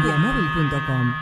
colombiamóvil.com.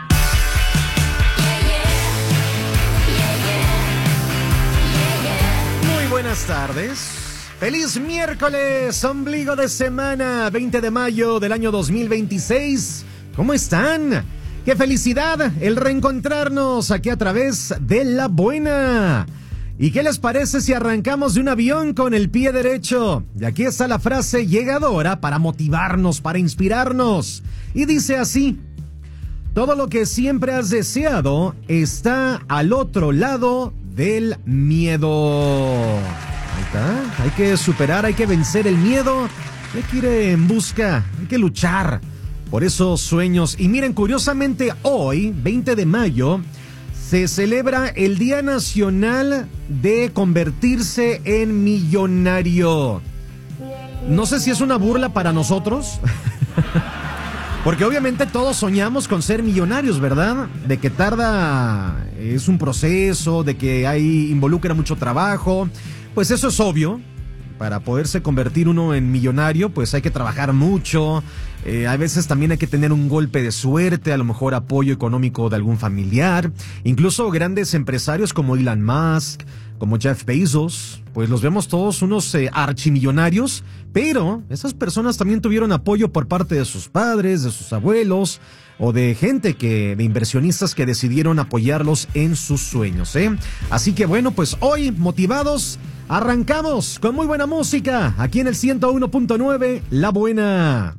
Muy buenas tardes. Feliz miércoles, ombligo de semana, 20 de mayo del año 2026. ¿Cómo están? ¡Qué felicidad el reencontrarnos aquí a través de La Buena! ¿Y qué les parece si arrancamos de un avión con el pie derecho? Y aquí está la frase llegadora para motivarnos, para inspirarnos. Y dice así: todo lo que siempre has deseado está al otro lado del miedo. Ahí está, hay que superar, hay que vencer el miedo, hay que ir en busca, hay que luchar por esos sueños. Y miren, curiosamente hoy, 20 de mayo, se celebra el Día Nacional de convertirse en millonario. No sé si es una burla para nosotros, porque obviamente todos soñamos con ser millonarios, ¿verdad? De que tarda, es un proceso, de que involucra mucho trabajo. Pues eso es obvio. Para poderse convertir uno en millonario, pues hay que trabajar mucho. A veces también hay que tener un golpe de suerte, a lo mejor apoyo económico de algún familiar. Incluso grandes empresarios como Elon Musk, como Jeff Bezos, pues los vemos todos unos archimillonarios, pero esas personas también tuvieron apoyo por parte de sus padres, de sus abuelos, o de gente de inversionistas que decidieron apoyarlos en sus sueños, ¿eh? Así que bueno, pues hoy, motivados, arrancamos con muy buena música, aquí en el 101.9, La Buena.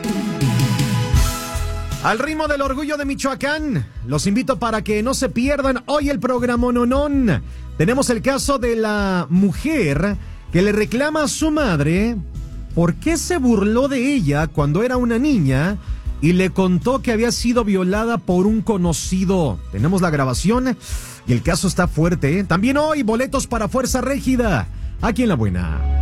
Al ritmo del orgullo de Michoacán, los invito para que no se pierdan hoy el programa Nonón. Tenemos el caso de la mujer que le reclama a su madre por qué se burló de ella cuando era una niña y le contó que había sido violada por un conocido. Tenemos la grabación y el caso está fuerte, ¿eh? También hoy boletos para Fuerza Régida, aquí en La Buena.